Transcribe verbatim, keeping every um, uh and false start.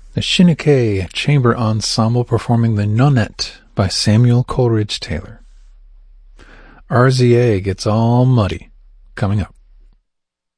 The Shinniké Chamber Ensemble performing The Nonette by Samuel Coleridge Taylor. R Z A Gets All Muddy, coming up.